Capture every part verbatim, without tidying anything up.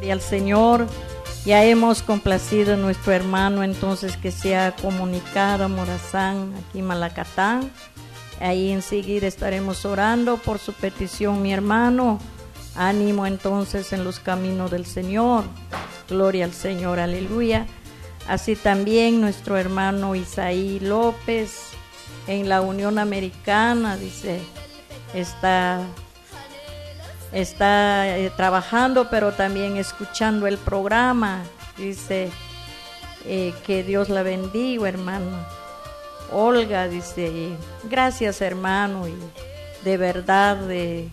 Y al Señor, ya hemos complacido a nuestro hermano entonces que se ha comunicado a Morazán, aquí en Malacatán. Ahí enseguida estaremos orando por su petición, mi hermano. Ánimo entonces en los caminos del Señor. Gloria al Señor, aleluya. Así también nuestro hermano Isaí López en la Unión Americana, dice, está... Está eh, trabajando, pero también escuchando el programa. Dice eh, que Dios la bendiga, hermano. Olga dice, gracias, hermano. Y de verdad, eh,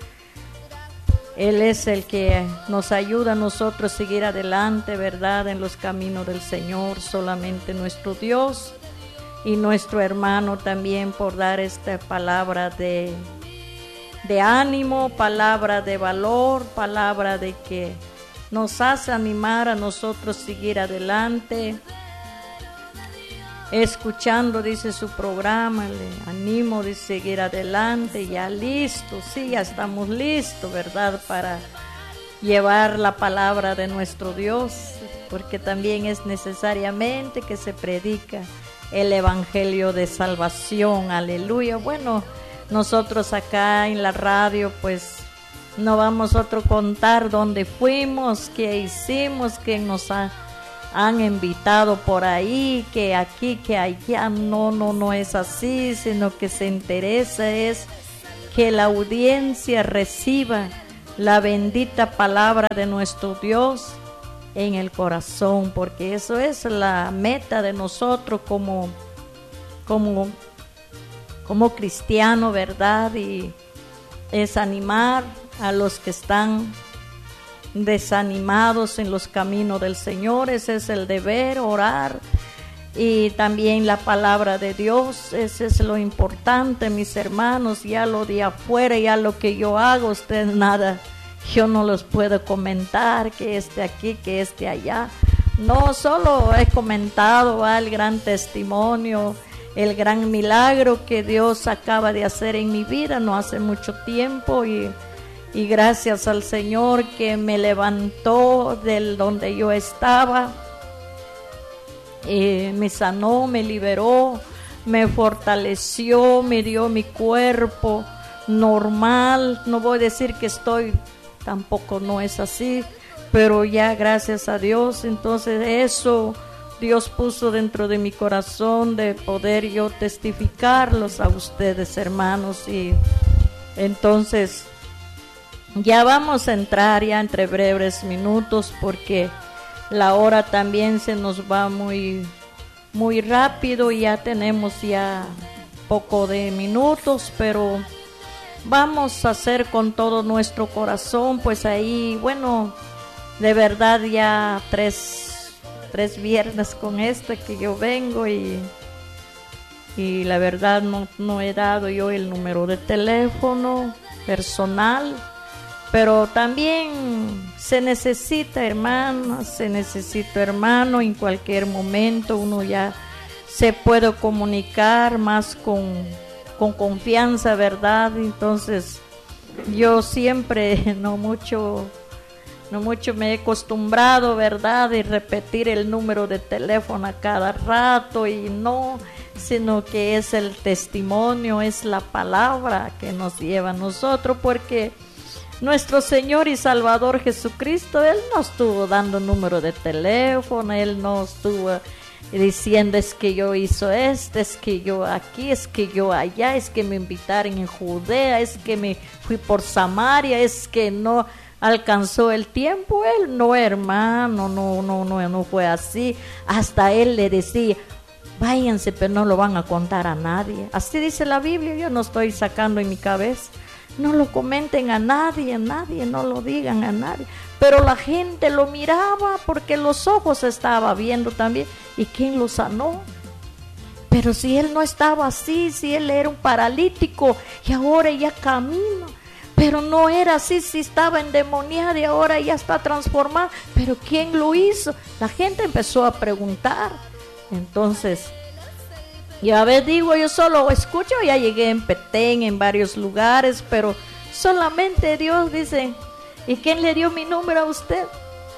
Él es el que nos ayuda a nosotros a seguir adelante, ¿verdad? En los caminos del Señor, solamente nuestro Dios. Y nuestro hermano también por dar esta palabra de... de ánimo, palabra de valor, palabra de que nos hace animar a nosotros seguir adelante. Escuchando, dice su programa, le animo de seguir adelante, ya listo, sí, ya estamos listos, ¿verdad? Para llevar la palabra de nuestro Dios, porque también es necesariamente que se predica el evangelio de salvación, aleluya. Bueno, nosotros acá en la radio pues no vamos a otro contar dónde fuimos, qué hicimos, que nos ha, han invitado por ahí, que aquí, que allá. No, no, no es así, sino que se interesa es que la audiencia reciba la bendita palabra de nuestro Dios en el corazón, porque eso es la meta de nosotros como como como cristiano, ¿verdad? Y es animar a los que están desanimados en los caminos del Señor. Ese es el deber, orar. Y también la palabra de Dios, ese es lo importante, mis hermanos. Ya lo de afuera, ya lo que yo hago, ustedes nada, yo no los puedo comentar, que esté aquí, que esté allá. No, solo he comentado ¿va? El gran testimonio, el gran milagro que Dios acaba de hacer en mi vida no hace mucho tiempo, y, y gracias al Señor que me levantó del donde yo estaba, y me sanó, me liberó, me fortaleció, me dio mi cuerpo normal. No voy a decir que estoy, tampoco no es así, pero ya gracias a Dios, entonces eso Dios puso dentro de mi corazón de poder yo testificarlos a ustedes, hermanos. Y entonces ya vamos a entrar ya entre breves minutos, porque la hora también se nos va muy muy rápido y ya tenemos ya poco de minutos, pero vamos a hacer con todo nuestro corazón, pues ahí, bueno, de verdad ya tres tres viernes con este que yo vengo, y, y la verdad no, no he dado yo el número de teléfono personal, pero también se necesita, hermano, se necesita, hermano, en cualquier momento uno ya se puede comunicar más con, con confianza, ¿verdad? Entonces yo siempre, no mucho... No mucho me he acostumbrado, ¿verdad?, y repetir el número de teléfono a cada rato, y no, sino que es el testimonio, es la palabra que nos lleva a nosotros, porque nuestro Señor y Salvador Jesucristo, Él no estuvo dando número de teléfono, Él no estuvo diciendo es que yo hizo esto, es que yo aquí, es que yo allá, es que me invitaron en Judea, es que me fui por Samaria, es que no alcanzó el tiempo. Él no, hermano, no, no, no, no fue así. Hasta él le decía, váyanse, pero no lo van a contar a nadie. Así dice la Biblia, yo no estoy sacando en mi cabeza. No lo comenten a nadie, a nadie, no lo digan a nadie. Pero la gente lo miraba porque los ojos estaba viendo también. ¿Y quién lo sanó? Pero si él no estaba así, si él era un paralítico y ahora ya camina. Pero no era así, si estaba endemoniado y ahora ya está transformado. ¿Pero quién lo hizo? La gente empezó a preguntar. Entonces, ya ves, digo, yo solo escucho, ya llegué en Petén, en varios lugares, pero solamente Dios dice, ¿y quién le dio mi número a usted?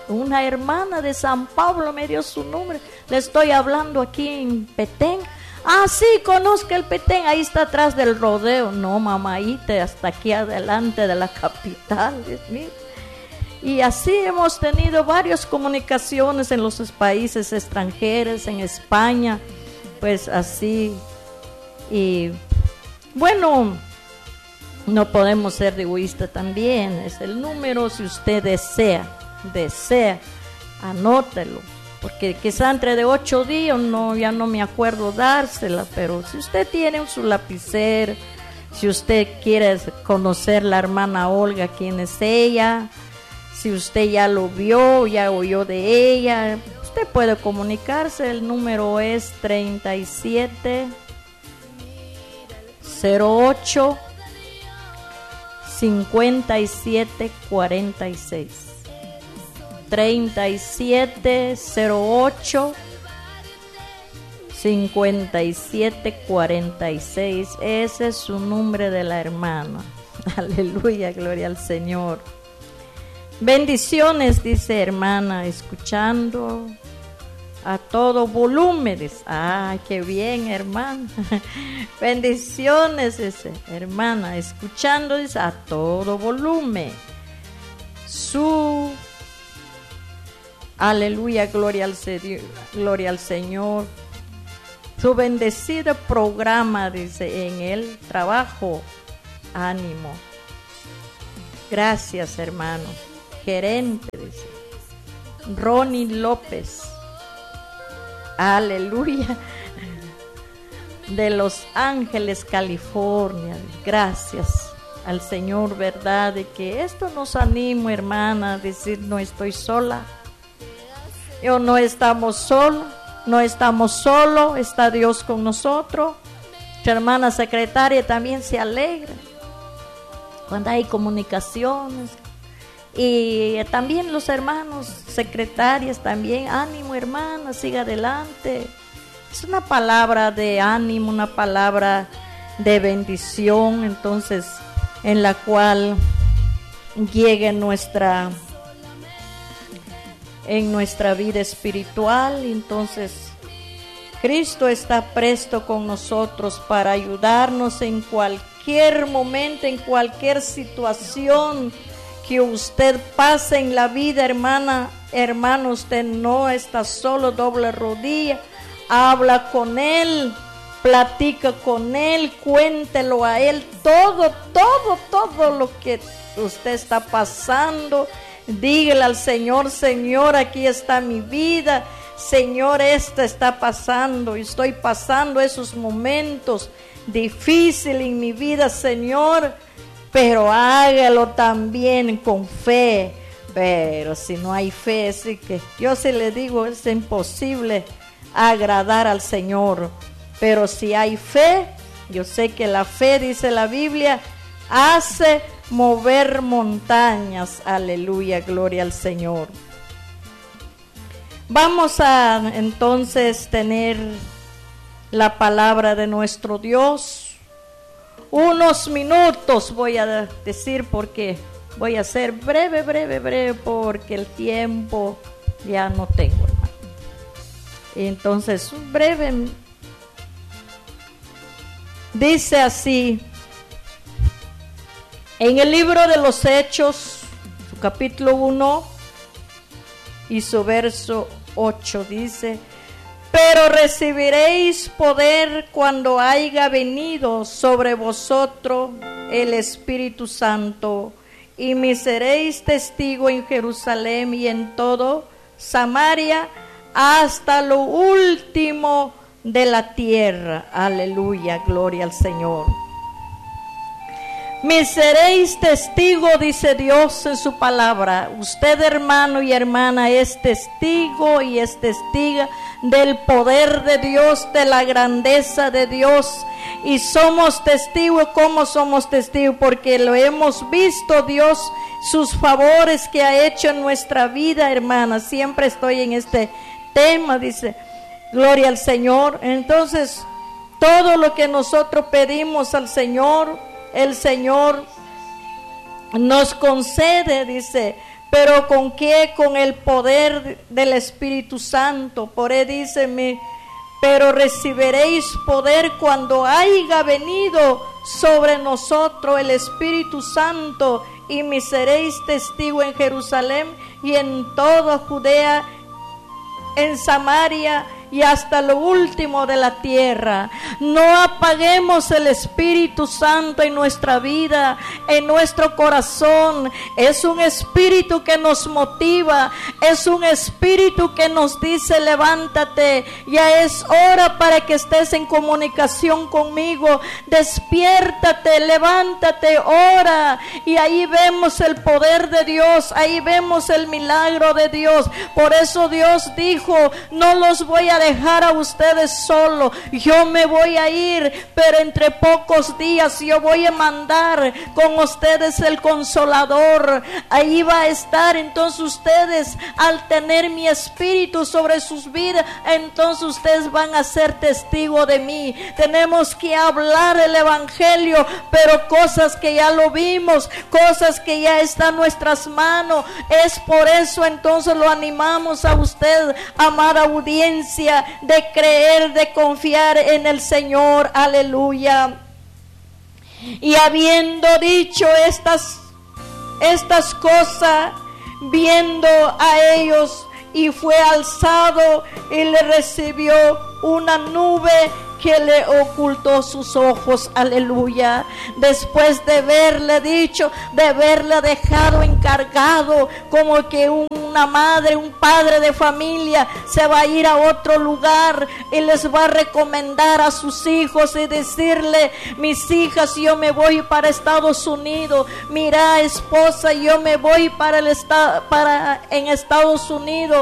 Una hermana de San Pablo me dio su nombre. Le estoy hablando aquí en Petén. Ah, sí, conozco el Petén. Ahí está atrás del rodeo. No, mamaíte, hasta aquí adelante de la capital. Dios mío. Y así hemos tenido varias comunicaciones en los países extranjeros, en España. Pues así. Y bueno, no podemos ser egoístas también. Es el número, si usted desea. desea, anótelo, porque quizá entre de ocho días, no, ya no me acuerdo dársela, pero si usted tiene su lapicero, si usted quiere conocer la hermana Olga, quién es ella, si usted ya lo vio, ya oyó de ella, usted puede comunicarse. El número es treinta y siete cero ocho cincuenta y siete cuarenta y seis. treinta y siete cero ocho cincuenta y siete cuarenta y seis. Ese es su nombre de la hermana. Aleluya, gloria al Señor. Bendiciones, dice hermana, escuchando a todo volumen. Dice, ah, qué bien, hermana. Bendiciones, dice hermana, escuchando, dice, a todo volumen. Su Aleluya, gloria al, gloria al Señor. Su bendecido programa, dice, en el trabajo. Ánimo. Gracias, hermano. Gerente, dice. Ronnie López. Aleluya. De Los Ángeles, California. Gracias al Señor, ¿verdad? De que esto nos anima, hermana, a decir, no estoy sola. Yo no estamos solos, no estamos solos, está Dios con nosotros. Tu hermana secretaria también se alegra cuando hay comunicaciones. Y también los hermanos secretarias también, ánimo hermana, siga adelante. Es una palabra de ánimo, una palabra de bendición, entonces, en la cual llegue nuestra... en nuestra vida espiritual. Entonces Cristo está presto con nosotros para ayudarnos en cualquier momento, en cualquier situación que usted pase en la vida, hermana, hermano, usted no está solo. Doble rodilla, habla con Él, platica con Él, cuéntelo a Él todo, todo, todo lo que usted está pasando. Dígale al Señor, Señor, aquí está mi vida, Señor, esto está pasando, y estoy pasando esos momentos difíciles en mi vida, Señor, pero hágalo también con fe. Pero si no hay fe, sí que yo sí le digo, es imposible agradar al Señor. Pero si hay fe, yo sé que la fe, dice la Biblia, hace mover montañas. Aleluya, gloria al Señor. Vamos a entonces tener la palabra de nuestro Dios. Unos minutos voy a decir, porque voy a ser breve, breve, breve, porque el tiempo ya no tengo, hermano. Entonces, breve. Dice así, en el libro de los Hechos, su capítulo uno y su verso ocho, dice: pero recibiréis poder cuando haya venido sobre vosotros el Espíritu Santo, y me seréis testigo en Jerusalén y en todo Samaria hasta lo último de la tierra. Aleluya, gloria al Señor. Me seréis testigo, dice Dios en su palabra. Usted, hermano y hermana, es testigo y es testiga del poder de Dios, de la grandeza de Dios. Y somos testigos. ¿Cómo somos testigos? Porque lo hemos visto, Dios, sus favores que ha hecho en nuestra vida, hermana. Siempre estoy en este tema, dice, gloria al Señor. Entonces, todo lo que nosotros pedimos al Señor, el Señor nos concede, dice, pero ¿con qué? Con el poder del Espíritu Santo. Por él dice, mi, pero recibiréis poder cuando haya venido sobre nosotros el Espíritu Santo, y me seréis testigo en Jerusalén y en toda Judea, en Samaria y hasta lo último de la tierra. No apaguemos el Espíritu Santo en nuestra vida, en nuestro corazón. Es un espíritu que nos motiva, es un espíritu que nos dice: levántate, ya es hora para que estés en comunicación conmigo, despiértate, levántate, ora. Y ahí vemos el poder de Dios, ahí vemos el milagro de Dios. Por eso Dios dijo: no los voy a dejar a ustedes solo, yo me voy a ir, pero entre pocos días yo voy a mandar con ustedes el Consolador. Ahí va a estar. Entonces ustedes, al tener mi espíritu sobre sus vidas, entonces ustedes van a ser testigos de mí. Tenemos que hablar el evangelio, pero cosas que ya lo vimos, cosas que ya están en nuestras manos. Es por eso entonces lo animamos a usted, amada audiencia, de creer, de confiar en el Señor. Aleluya. Y habiendo dicho estas estas cosas, viendo a ellos, y fue alzado y le recibió una nube que le ocultó sus ojos. Aleluya. Después de haberle dicho, de haberle dejado encargado, como que una madre, un padre de familia se va a ir a otro lugar y les va a recomendar a sus hijos y decirle: mis hijas, yo me voy para Estados Unidos. Mira, esposa, yo me voy para el esta- para en Estados Unidos.